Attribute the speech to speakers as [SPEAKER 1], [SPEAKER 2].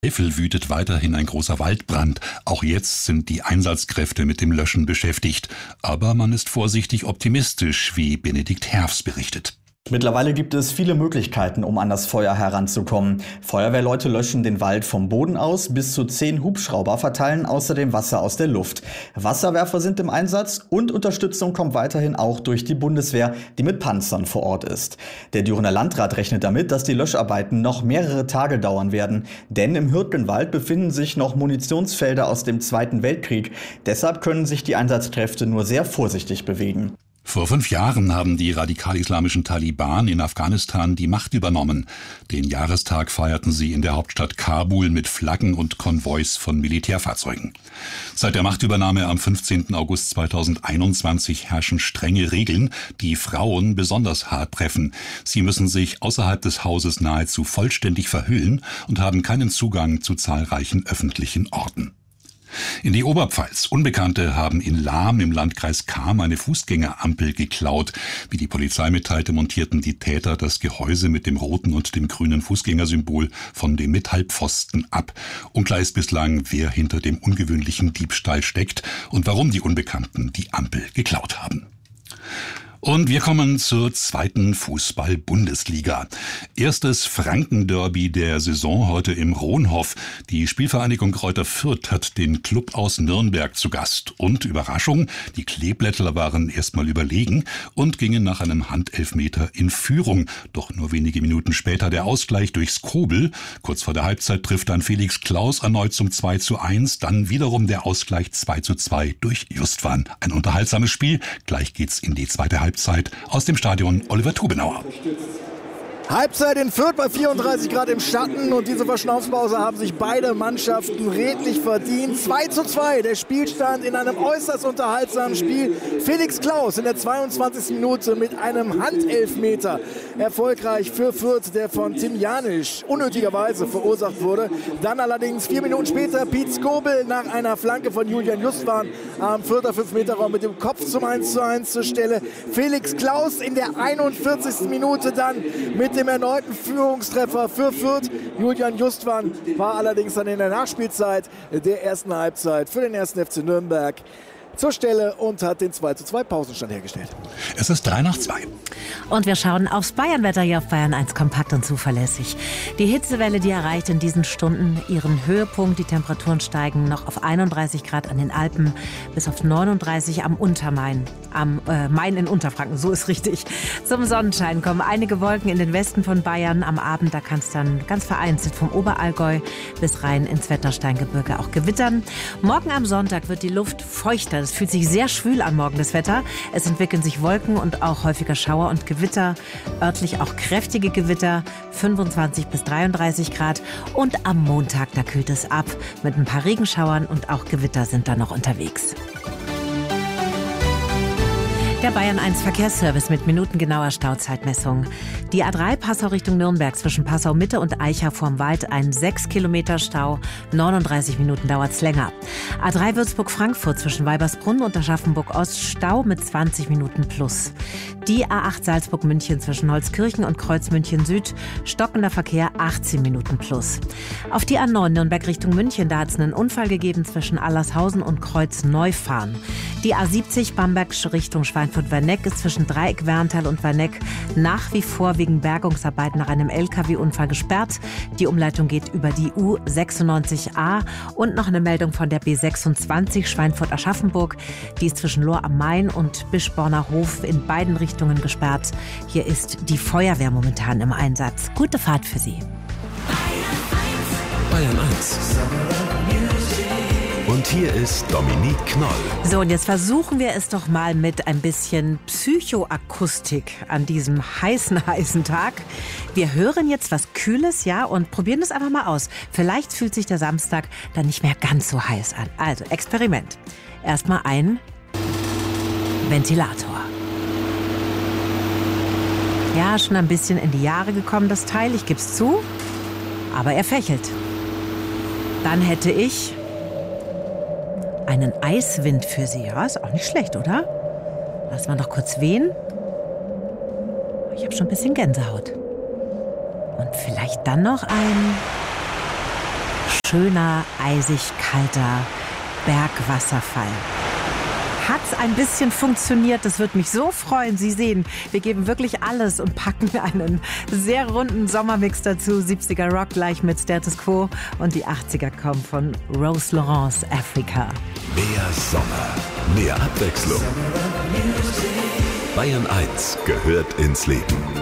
[SPEAKER 1] Eifel wütet weiterhin ein großer Waldbrand. Auch jetzt sind die Einsatzkräfte mit dem Löschen beschäftigt. Aber man ist vorsichtig optimistisch, wie Benedikt Herfs berichtet.
[SPEAKER 2] Mittlerweile gibt es viele Möglichkeiten, um an das Feuer heranzukommen. Feuerwehrleute löschen den Wald vom Boden aus, bis zu 10 Hubschrauber verteilen außerdem Wasser aus der Luft. Wasserwerfer sind im Einsatz und Unterstützung kommt weiterhin auch durch die Bundeswehr, die mit Panzern vor Ort ist. Der Dürener Landrat rechnet damit, dass die Löscharbeiten noch mehrere Tage dauern werden. Denn im Hürtgenwald befinden sich noch Munitionsfelder aus dem Zweiten Weltkrieg. Deshalb können sich die Einsatzkräfte nur sehr vorsichtig bewegen.
[SPEAKER 1] Vor 5 Jahren haben die radikal-islamischen Taliban in Afghanistan die Macht übernommen. Den Jahrestag feierten sie in der Hauptstadt Kabul mit Flaggen und Konvois von Militärfahrzeugen. Seit der Machtübernahme am 15. August 2021 herrschen strenge Regeln, die Frauen besonders hart treffen. Sie müssen sich außerhalb des Hauses nahezu vollständig verhüllen und haben keinen Zugang zu zahlreichen öffentlichen Orten. In die Oberpfalz. Unbekannte haben in Lahm im Landkreis Cham eine Fußgängerampel geklaut. Wie die Polizei mitteilte, montierten die Täter das Gehäuse mit dem roten und dem grünen Fußgängersymbol von dem Metallpfosten ab. Unklar ist bislang, wer hinter dem ungewöhnlichen Diebstahl steckt und warum die Unbekannten die Ampel geklaut haben. Und wir kommen zur 2. Fußball-Bundesliga. Erstes Franken-Derby der Saison heute im Ronhof. Die Spielvereinigung Greuther Fürth hat den Club aus Nürnberg zu Gast. Und Überraschung, die Kleeblättler waren erstmal überlegen und gingen nach einem Handelfmeter in Führung. Doch nur wenige Minuten später der Ausgleich durch Skobel. Kurz vor der Halbzeit trifft dann Felix Klaus erneut zum 2:1. Dann wiederum der Ausgleich 2:2 durch Justwan. Ein unterhaltsames Spiel. Gleich geht's in die zweite Halbzeit aus dem Stadion Oliver Tubenauer.
[SPEAKER 3] Halbzeit in Fürth bei 34 Grad im Schatten und diese Verschnaufspause haben sich beide Mannschaften redlich verdient. 2:2, der Spielstand in einem äußerst unterhaltsamen Spiel. Felix Klaus in der 22. Minute mit einem Handelfmeter erfolgreich für Fürth, der von Tim Janisch unnötigerweise verursacht wurde. Dann allerdings 4 Minuten später Piet Skobel nach einer Flanke von Julian Justwan am Fürther 5-Meter-Raum mit dem Kopf zum 1:1 zur Stelle. Felix Klaus in der 41. Minute dann mit dem erneuten Führungstreffer für Fürth. Julian Justwan war allerdings dann in der Nachspielzeit der ersten Halbzeit für den 1. FC Nürnberg zur Stelle und hat den 2:2 Pausenstand hergestellt.
[SPEAKER 1] Es ist 3:2.
[SPEAKER 4] Und wir schauen aufs Bayernwetter hier auf Bayern 1, kompakt und zuverlässig. Die Hitzewelle, die erreicht in diesen Stunden ihren Höhepunkt. Die Temperaturen steigen noch auf 31 Grad an den Alpen, bis auf 39 am Untermain. Am Main in Unterfranken, so ist richtig. Zum Sonnenschein kommen einige Wolken in den Westen von Bayern. Am Abend, da kann es dann ganz vereinzelt vom Oberallgäu bis rein ins Wettnersteingebirge auch gewittern. Morgen am Sonntag wird die Luft feuchter. Es fühlt sich sehr schwül an morgen, das Wetter. Es entwickeln sich Wolken und auch häufiger Schauer und Gewitter. Örtlich auch kräftige Gewitter, 25 bis 33 Grad. Und am Montag, da kühlt es ab. Mit ein paar Regenschauern und auch Gewitter sind da noch unterwegs. Der Bayern 1 Verkehrsservice mit minutengenauer Stauzeitmessung. Die A3 Passau Richtung Nürnberg zwischen Passau Mitte und Eicha vorm Wald ein 6 Kilometer Stau. 39 Minuten dauert's länger. A3 Würzburg-Frankfurt zwischen Weibersbrunn und Aschaffenburg-Ost Stau mit 20 Minuten plus. Die A8 Salzburg-München zwischen Holzkirchen und Kreuzmünchen Süd stockender Verkehr 18 Minuten plus. Auf die A9 Nürnberg Richtung München, da hat's einen Unfall gegeben zwischen Allershausen und Kreuz-Neufahren. Die A70 Bamberg Richtung Schweinfurt-Werneck ist zwischen Dreieck-Werntal und Werneck nach wie vor wegen Bergungsarbeiten nach einem LKW-Unfall gesperrt. Die Umleitung geht über die U96A und noch eine Meldung von der B26 Schweinfurt-Aschaffenburg. Die ist zwischen Lohr am Main und Bischborner Hof in beiden Richtungen gesperrt. Hier ist die Feuerwehr momentan im Einsatz. Gute Fahrt für Sie.
[SPEAKER 5] Bayern 1. Und hier ist Dominique Knoll.
[SPEAKER 4] So, und jetzt versuchen wir es doch mal mit ein bisschen Psychoakustik an diesem heißen Tag. Wir hören jetzt was Kühles, ja, und probieren es einfach mal aus. Vielleicht fühlt sich der Samstag dann nicht mehr ganz so heiß an. Also, Experiment. Erstmal ein Ventilator. Ja, schon ein bisschen in die Jahre gekommen, das Teil, ich geb's zu. Aber er fächelt. Dann hätte ich einen Eiswind für Sie. Ja, ist auch nicht schlecht, oder? Lassen wir noch kurz wehen. Ich habe schon ein bisschen Gänsehaut. Und vielleicht dann noch ein schöner, eisig kalter Bergwasserfall. Hat's ein bisschen funktioniert, das würde mich so freuen. Sie sehen, wir geben wirklich alles und packen einen sehr runden Sommermix dazu. 70er Rock gleich mit Status Quo und die 80er kommen von Rose Laurence, Africa.
[SPEAKER 5] Mehr Sommer, mehr Abwechslung. Bayern 1 gehört ins Leben.